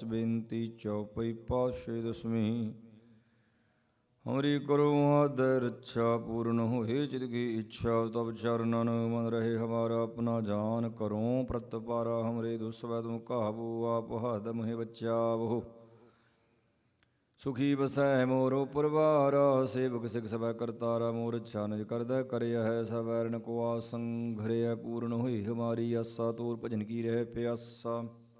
अरदास बेनती चौपई पातशाही दसवीं। हमारी करो आदर रक्षा पूर्ण हो हे चित की इच्छा तब चरणन मन रहे हमारा अपना जान करो प्रतपारा हमरे दुस्वै तुम काबू आप हद मुहे बच्चा बहु सुखी बसै मोरो पुरवारा सेवक सिख सब करतारा मोर इच्छा निज कर दे कर है सब वैरण को आसंग घरे पूर्ण हुई हमारी आसा तोर भजन की रह प्यासा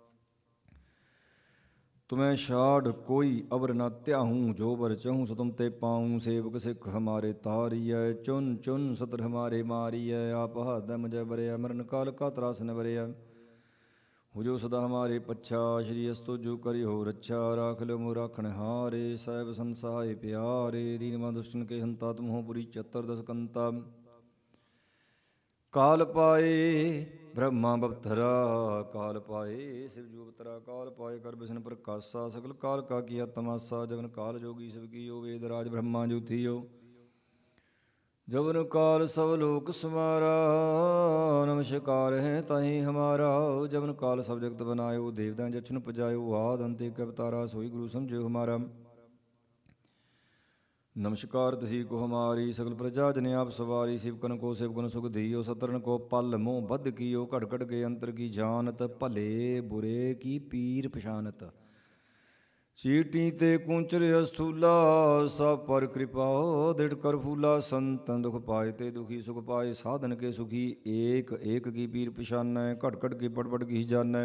तुम्हें छाड़ कोई अबर न त्याहूँ जो बर चहूँ सो तुम ते पाऊँ सेवक सिख हमारे तारिय चुन चुन सतर हमारे मारिय आप हद मुझे बरय मरण काल का त्रास न बरय हो जो सदा हमारे पच्छा श्री अस्तु जो करी हो रक्षा राख लो मो राखण हारे साहेब संसाय प्यारे दीन दुष्टन के हंता तुम हो पुरी चतर दस कंता काल पाए ब्रह्मा बपथरा काल पाए शिव जो अवतरा काल पाए कर विष्णु प्रकाशा सकल काल का किया तमाशा जबन काल जोगी शिव की यो वेद राज ब्रह्मा जो थियो जबन काल सब लोक समारा नमस्कार है ताहि हमारा जबन काल सब जगत बनायो देवता जक्षण पजायो आद अंते कवतारा सोई गुरु समझो हमारा नमस्कार तसी को हमारी सकल प्रजा जन आप सवारी शिवकन को शिवगुण सुख दियो सतरन को पल मोह बद कियो घट घट के अंतर की जानत भले बुरे की पीर पशानत चीटी ते कुंचर अस्थूला सब पर कृपा दृढ़ कर फूला संतन दुख पाए ते दुखी सुख पाए साधन के सुखी एक एक की पीर पशान घट घट की पट पट की जान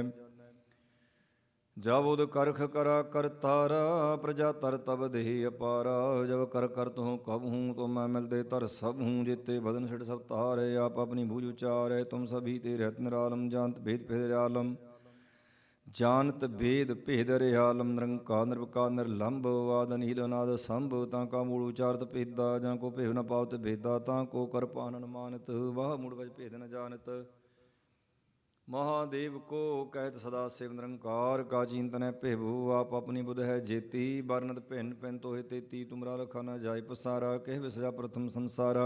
जावोद करख करा कर तारा प्रजा तर तब देहि अपारा जब कर कर तुह कब हूँ तो मैं मिल दे तर सब हूँ जेते बदन सिर सब तारे आप अपनी भूज उचारे तुम सभी ते रहत निरालम जानत भेद भेद आलम जानत भेद भेद रियालम निरंकार निर्विकार निर्लंब वाद नील नाद संभ ताका मूल उचारत भेदा जां को भेव न पावत भेदा ताको कर पानन मानत वाह मूल वज भेद न जानत महादेव को कहत सदा शिव निरंकार का चिंतन है भेभू आप अपनी बुध है जेती वर्णत भिन्न भिन्न तो हे तेती तुमरा रखा न जाय पसारा कह विसजा प्रथम संसारा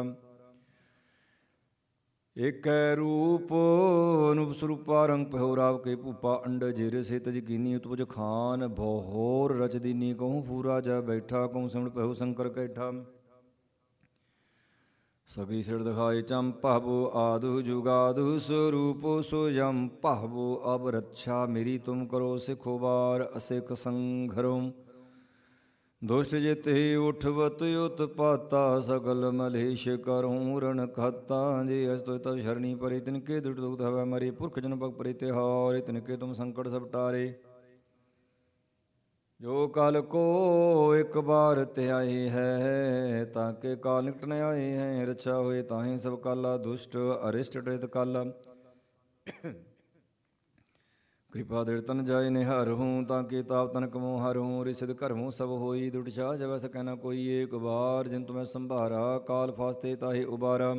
एक रूप अनुप स्वरूपा रंग पहो राव के भूपा अंड जेर से तज कीनी उत्पज खान भोर रच दीनी कहूँ फूरा जा बैठा कहूँ सिमड़ पहो शंकर कैठा सभी सिर दिखाए चम पहबो आदु जुगादु स्वरूप सोयम पहबो अब रक्षा मेरी तुम करो सिखो बार असिख संघरो दुष्ट जिते उठवत उत्पाता सकल मलेश करूँ रण खाता जे अस्तु तब शरणी परे तिनके दुष्ट दुख हवै मरे पुरख जन पग परे तिहारे तिनके तुम संकट सब टारे जो काल को एक बार त्याई है ताके काल निकट न आए हैं रक्षा हुए ताहि सब काला दुष्ट अरिष्ट डरित काला कृपा दृढ़ तन जाय निहर हूँ ताके ताप तन कमो हर हूँ रिसिद कर हूँ सब होई दुट छा जब सकै न कोई एक बार जिन तुम्हें संभारा काल फास्ते ताहि उबारा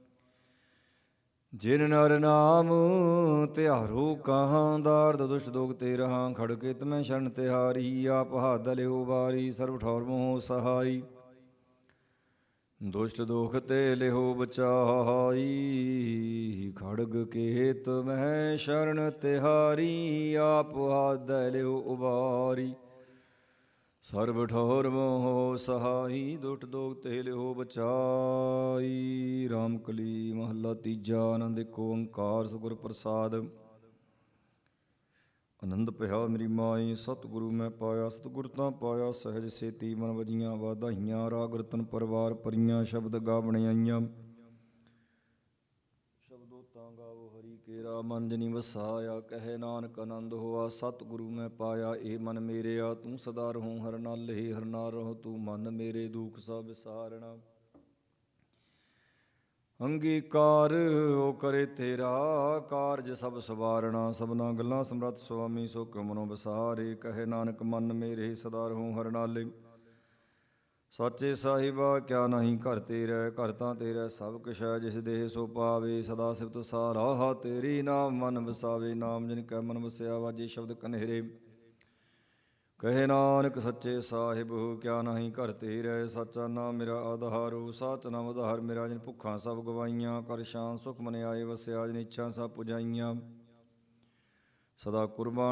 जिन नर नाम तिहारो कहाँ दार्द दुष्ट दोग ते रहा खड़कित में शरण तिहारी आप हाथ दले उबारी सर्व ठौर मोह सहाई दुष्ट दोख ते लेहो बचाई खड़ग केत में शरण तिहारी आप हाथ दले उबारी सर्व ठौर मोह सहाई दुष्ट दोग ते लेहो बचाई रामकली महला तीजा आनंद एक ओंकार सतगुर प्रसाद आनंद पिया मेरी माई सतगुरु मैं पाया सतगुर तां पाया सहज सेती मन वजियां वाधाइयां राग रतन परवार परियां शब्द गावण आईयां शब्दों तां गावो हरि केरा मन जनी वसाया कहे नानक आनंद होआ सतगुरु मैं पाया ए मन मेरेया तू सदा रहूं हर नाल हे हर नाल रहो तू मन मेरे दुख सब विसारना अंगीकार ओ करे तेरा कारज सब सवारना सबना गल्लां समरथ स्वामी सो क्यों मनो विसारे कहे नानक मन मेरे सदा रहूं हर नाले साचे साहिबा क्या नहीं घर तेरा घर तां तेरा सब किश है जिस देह सो पावे सदा सिफत साराह तेरी नाम मन वसावे नाम जिन कै मन वसया वाजे शब्द कन्हेरे कहे नानक सच्चे साहिब क्या नहीं घर तेरा साचा नाम मेरा आधारो साच नाम आधार मेरा जिन भुखा सब गवाइयां कर शान सुख मन आए वसया जिन इच्छा सब पुजाइयां सदा कुर्बान